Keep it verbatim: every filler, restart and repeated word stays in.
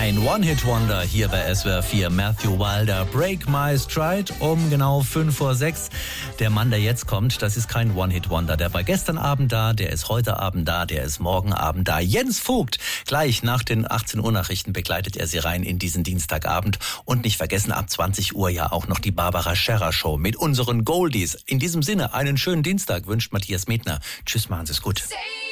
Ein One-Hit-Wonder hier bei S W R vier. Matthew Wilder, Break My Stride um genau fünf vor sechs. Der Mann, der jetzt kommt, das ist kein One-Hit-Wonder. Der war gestern Abend da, der ist heute Abend da, der ist morgen Abend da. Jens Vogt, gleich nach den achtzehn Uhr Nachrichten begleitet er Sie rein in diesen Dienstagabend. Und nicht vergessen, ab zwanzig Uhr ja auch noch die Barbara Scherrer Show mit unseren Goldies. In diesem Sinne, einen schönen Dienstag wünscht Matthias Medner. Tschüss, machen Sie es gut.